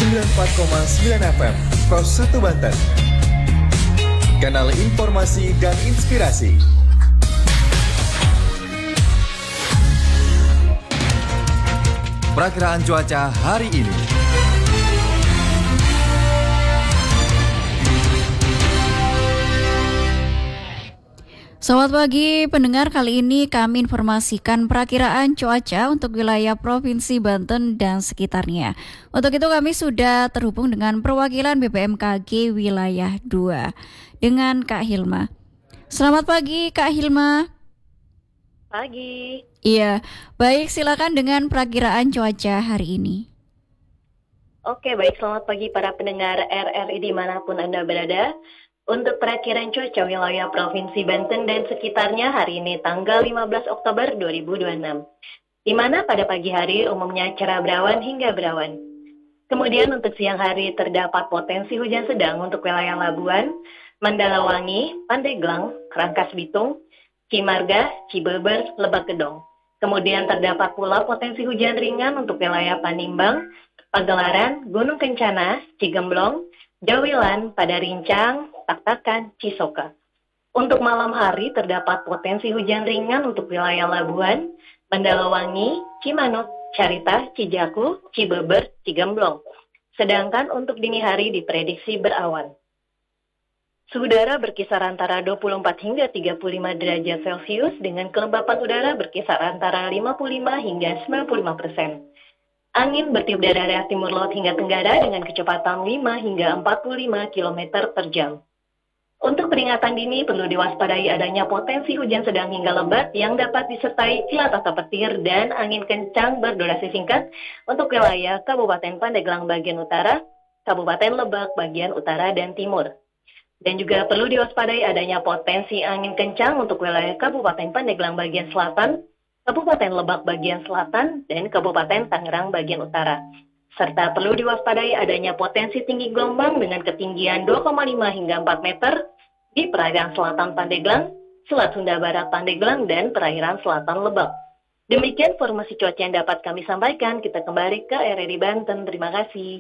94,9 FM Pos 1 Banten. Kanal informasi dan inspirasi. Perakiraan cuaca hari ini. Selamat pagi pendengar, kali ini kami informasikan perakiraan cuaca untuk wilayah Provinsi Banten dan sekitarnya. Untuk itu kami sudah terhubung dengan perwakilan BPMKG wilayah 2 dengan Kak Hilma. Selamat pagi Kak Hilma. Pagi. Iya, baik, silakan dengan perakiraan cuaca hari ini. Oke, baik, selamat pagi para pendengar RRI dimanapun Anda berada. Untuk perakiraan cuaca wilayah Provinsi Banten dan sekitarnya hari ini tanggal 15 Oktober 2026. Di mana pada pagi hari umumnya cerah berawan hingga berawan. Kemudian untuk siang hari terdapat potensi hujan sedang untuk wilayah Labuan, Mandalawangi, Pandeglang, Rangkas Bitung, Cimarga, Cibeber, Lebak Gedong. Kemudian terdapat pula potensi hujan ringan untuk wilayah Panimbang, Pagelaran, Gunung Kencana, Cigemblong, Jawilan, Padarincang, Taktakan, Cisoka. Untuk malam hari terdapat potensi hujan ringan untuk wilayah Labuan, Mandalawangi, Cimanuk, Carita, Cijaku, Cibeber, Cigemblong. Sedangkan untuk dini hari diprediksi berawan. Suhu udara berkisar antara 24 hingga 35 derajat Celcius dengan kelembapan udara berkisar antara 55 hingga 95%. Angin bertiup dari arah timur laut hingga tenggara dengan kecepatan 5 hingga 45 km per jam. Untuk peringatan dini perlu diwaspadai adanya potensi hujan sedang hingga lebat yang dapat disertai kilat atau petir dan angin kencang berdurasi singkat untuk wilayah Kabupaten Pandeglang bagian utara, Kabupaten Lebak bagian utara dan timur. Dan juga perlu diwaspadai adanya potensi angin kencang untuk wilayah Kabupaten Pandeglang bagian selatan, Kabupaten Lebak bagian selatan, dan Kabupaten Tangerang bagian utara. Serta perlu diwaspadai adanya potensi tinggi gelombang dengan ketinggian 2,5 hingga 4 meter di perairan selatan Pandeglang, Selat Sunda Barat Pandeglang, dan perairan selatan Lebak. Demikian informasi cuaca yang dapat kami sampaikan. Kita kembali ke RRI Banten. Terima kasih.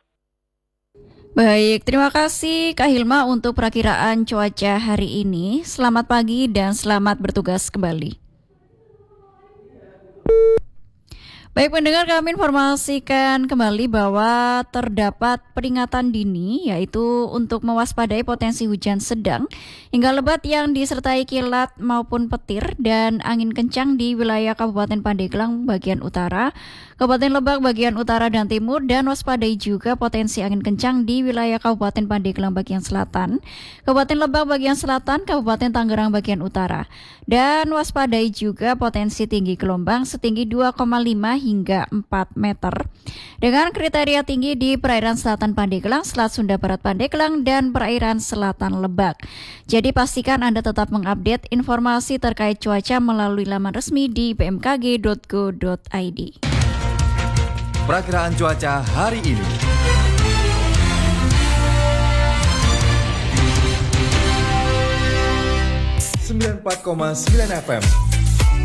Baik, terima kasih Kak Hilma untuk perakiraan cuaca hari ini. Selamat pagi dan selamat bertugas kembali. Baik pendengar, kami informasikan kembali bahwa terdapat peringatan dini yaitu untuk mewaspadai potensi hujan sedang hingga lebat yang disertai kilat maupun petir dan angin kencang di wilayah Kabupaten Pandeglang bagian utara, Kabupaten Lebak bagian utara dan timur, dan waspadai juga potensi angin kencang di wilayah Kabupaten Pandeglang bagian selatan, Kabupaten Lebak bagian selatan, Kabupaten Tangerang bagian utara. Dan waspadai juga potensi tinggi gelombang setinggi 2,5 hingga 4 meter dengan kriteria tinggi di perairan selatan Pandeglang, Selat Sunda Barat Pandeglang, dan perairan selatan Lebak. Jadi pastikan Anda tetap mengupdate informasi terkait cuaca melalui laman resmi di bmkg.go.id. Perakiraan cuaca hari ini. 94,9 FM